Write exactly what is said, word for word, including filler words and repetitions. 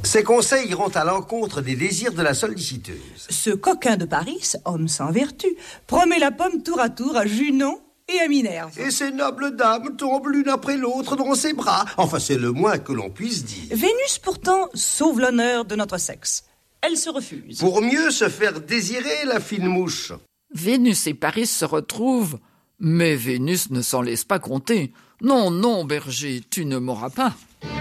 Ces conseils iront à l'encontre des désirs de la solliciteuse. Ce coquin de Paris, homme sans vertu, promet la pomme tour à tour à Junon et à Minerve. Et ces nobles dames tombent l'une après l'autre dans ses bras. Enfin, c'est le moins que l'on puisse dire. Vénus, pourtant, sauve l'honneur de notre sexe. Elle se refuse. Pour mieux se faire désirer, la fine mouche. Vénus et Paris se retrouvent, mais Vénus ne s'en laisse pas compter. Non, non, berger, tu ne m'auras pas.